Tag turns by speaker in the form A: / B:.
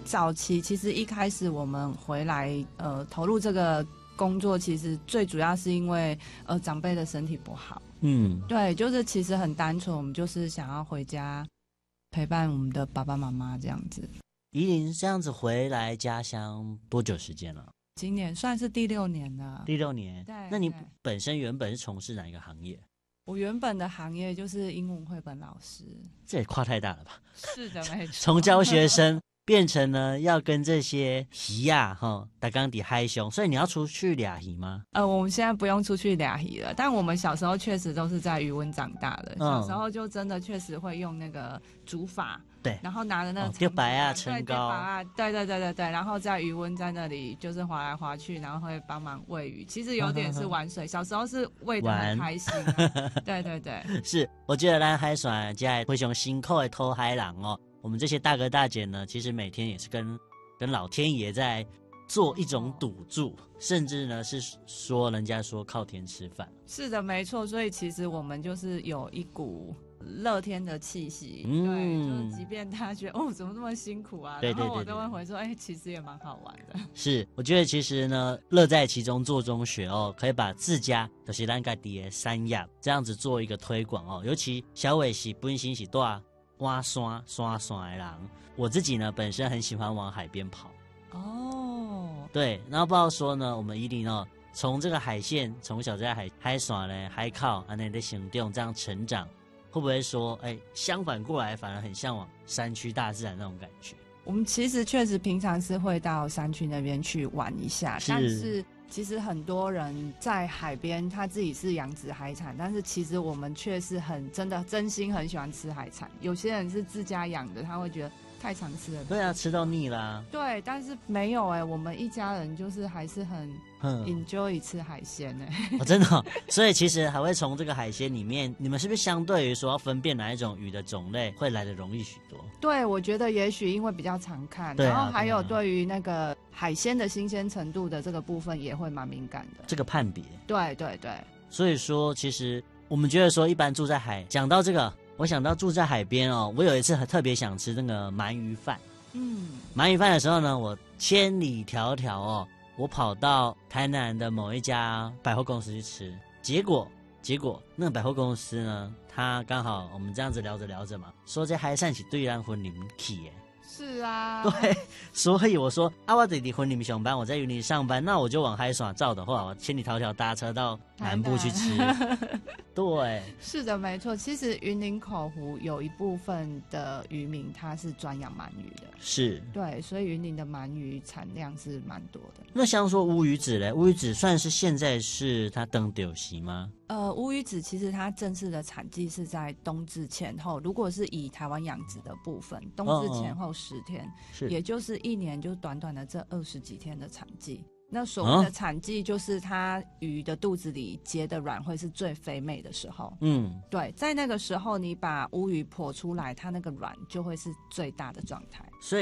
A: 早期其实一开始我们回来投入这个工作，其实最主要是因为长辈的身体不好。对，就是其实很单纯，我们就是想要回家陪伴我们的爸爸妈妈这样子。
B: 宜玲这样子回来家乡多久时间了？
A: 今年算是第6年了。
B: 第6年。
A: 对。
B: 那你本身原本是从事哪一个行业？
A: 我原本的行业就是英文绘本老师。
B: 这也跨太大了吧？
A: 是的，没错。
B: 从教学生变成呢要跟这些鱼啊大缸底嗨熊，所以你要出去俩鱼吗？
A: 我们现在不用出去俩鱼了，但我们小时候确实都是在渔温长大的。小时候就真的确实会用那个竹筏，对，然后拿着那个
B: 丢白啊，撑高，
A: 对，然后在渔温在那里就是划来划去，然后会帮忙喂鱼，其实有点是玩水。小时候是喂得很开心对，
B: 是，我觉得咱海船在灰熊辛苦的偷海人我们这些大哥大姐呢，其实每天也是跟老天爷在做一种赌注，甚至呢是说人家说靠天吃饭。
A: 是的，没错。所以其实我们就是有一股乐天的气息。对，就是即便他觉得怎么这么辛苦啊，然后我都会回说其实也蛮好玩的。
B: 是，我觉得其实呢乐在其中做中学可以把自家就是咱家己的产业这样子做一个推广尤其小伟是本身是住挖山的人，我自己呢本身很喜欢往海边跑。对，然后不知道说呢，我们宜玲从这个海线从小在海山呢海靠安内的行动这样成长，会不会说相反过来反而很向往山区大自然那种感觉？
A: 我们其实确实平常是会到山区那边去玩一下，但是其实很多人在海边他自己是养殖海产，但是其实我们却是真心很喜欢吃海产。有些人是自家养的，他会觉得太常吃了。
B: 对啊，吃到腻啦。
A: 对，但是没有我们一家人就是还是很enjoy 吃海鲜
B: 真的所以其实还会从这个海鲜里面，你们是不是相对于说要分辨哪一种鱼的种类会来得容易许多？
A: 对，我觉得也许因为比较常看，然后还有对于那个海鲜的新鲜程度的这个部分也会蛮敏感的，
B: 这个判别。对。
A: 所
B: 以说其实我们觉得说一般住在海，讲到这个我想到住在海边我有一次特别想吃那个鳗鱼饭。鳗鱼饭的时候呢，我千里迢迢我跑到台南的某一家百货公司去吃，结果那个百货公司呢，他刚好我们这样子聊着嘛，说这海产是对咱婚礼去耶。
A: 是啊，
B: 对，所以我说我在婚礼上班，我在云林上班，那我就往海耍照的话，我千里迢迢搭车到南部去吃。对，
A: 是的，没错。其实云林口湖有一部分的渔民他是专养鳗鱼的，
B: 是，
A: 对，所以云林的鳗鱼产量是蛮多的。
B: 那像说乌鱼子嘞，乌鱼子算是现在是它登丢席吗？
A: 乌鱼子其实它正式的产季是在冬至前后，如果是以台湾养殖的部分，冬至前后10天，也就是一年就短短的这20几天的产季。那所谓的产季就是它鱼的肚子里结的卵会是最肥美的时候。对，在那个时候你把乌鱼剖出来，它那个卵就会是最大的状态。
B: 所以